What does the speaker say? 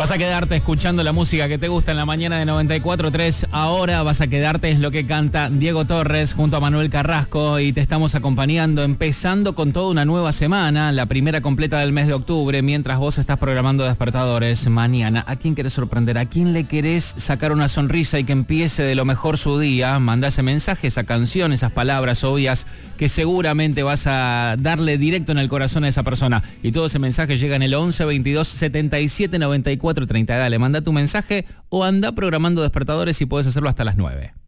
Vas a quedarte escuchando la música que te gusta en la mañana de 94.3. Ahora vas a quedarte, es lo que canta Diego Torres junto a Manuel Carrasco, y te estamos acompañando, empezando con toda una nueva semana, la primera completa del mes de octubre, mientras vos estás programando despertadores mañana. ¿A quién querés sorprender? ¿A quién le querés sacar una sonrisa y que empiece de lo mejor su día? Manda ese mensaje, esa canción, esas palabras obvias que seguramente vas a darle directo en el corazón a esa persona. Y todo ese mensaje llega en el 11 22 77 94 30. Dale, manda tu mensaje o anda programando despertadores y puedes hacerlo hasta las 9.